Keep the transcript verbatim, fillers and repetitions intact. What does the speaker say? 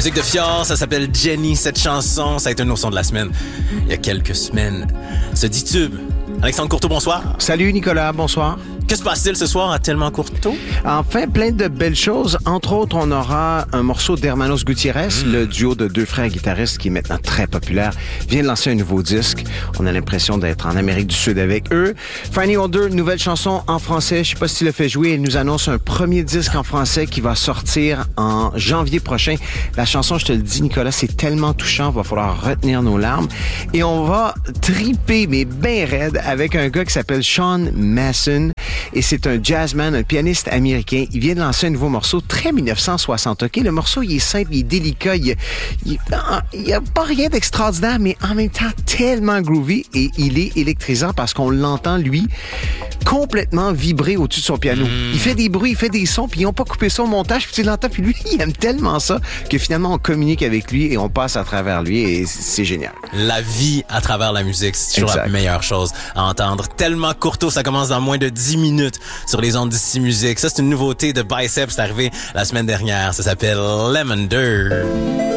Musique de Fjord, ça s'appelle Jenny, cette chanson. Ça a été nos sons de la semaine, il y a quelques semaines. Ce dit tube. Alexandre Courteau, bonsoir. Salut Nicolas, bonsoir. Que se passe-t-il ce soir à Tellement Courteau? Enfin, plein de belles choses. Entre autres, on aura un morceau d'Hermanos Gutiérrez, mmh. le duo de deux frères guitaristes qui est maintenant très populaire, vient de lancer un nouveau disque. On a l'impression d'être en Amérique du Sud avec eux. Fanny Older, nouvelle chanson en français. Je sais pas si tu l'as fait jouer. Elle nous annonce un premier disque en français qui va sortir en janvier prochain. La chanson, je te le dis, Nicolas, c'est tellement touchant. Va falloir retenir nos larmes. Et on va triper, mais bien raide, avec un gars qui s'appelle Sean Masson. Et c'est un jazzman, un pianiste américain. Il vient de lancer un nouveau morceau, très dix-neuf cent soixante. OK, le morceau, il est simple, il est délicat. Il n'y a, a pas rien d'extraordinaire, mais en même temps, tellement groovy. Et il est électrisant parce qu'on l'entend, lui, complètement vibrer au-dessus de son piano. Mm. Il fait des bruits, il fait des sons, puis ils n'ont pas coupé ça au montage, puis tu l'entends, puis lui, il aime tellement ça que finalement, on communique avec lui et on passe à travers lui et c'est génial. La vie à travers la musique, c'est toujours exact. La meilleure chose à entendre. Tellement Courteau, ça commence dans moins de dix minutes sur les ondes d'ici musique. Ça, c'est une nouveauté de Biceps, c'est arrivé la semaine dernière. Ça s'appelle Lemon Dirt.